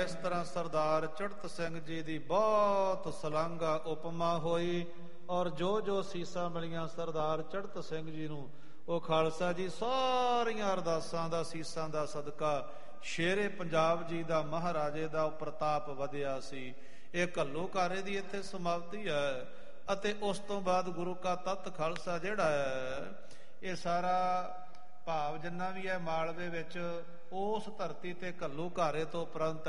ਇਸ ਤਰ੍ਹਾਂ ਸਰਦਾਰ ਚੜ੍ਹਤ ਸਿੰਘ ਜੀ ਦੀ ਬਹੁਤ ਸਲਾਘਾ ਉਪਮਾ ਹੋਈ। ਔਰ ਜੋ ਜੋ ਸੀਸਾਂ ਮਿਲੀਆਂ ਸਰਦਾਰ ਚੜ੍ਹਤ ਸਿੰਘ ਜੀ ਨੂੰ, ਉਹ ਖਾਲਸਾ ਜੀ ਸਾਰੀਆਂ ਅਰਦਾਸਾਂ ਦਾ, ਸੀਸਾਂ ਦਾ ਸਦਕਾ ਸ਼ੇਰੇ ਪੰਜਾਬ ਜੀ ਦਾ, ਮਹਾਰਾਜੇ ਦਾ ਪ੍ਰਤਾਪ ਵਧਿਆ ਸੀ। ਇਹ ਘੱਲੂਘਾਰੇ ਦੀ ਇੱਥੇ ਸਮਾਪਤੀ ਹੈ। ਅਤੇ ਉਸ ਤੋਂ ਬਾਅਦ ਗੁਰੂ ਕਾ ਤੱਤ ਖਾਲਸਾ ਜਿਹੜਾ ਹੈ, ਇਹ ਸਾਰਾ ਭਾਵ ਜਿੰਨਾ ਵੀ ਹੈ ਮਾਲਵੇ ਵਿੱਚ, ਉਸ ਧਰਤੀ ਤੇ ਘੱਲੂਘਾਰੇ ਤੋਂ ਉਪਰੰਤ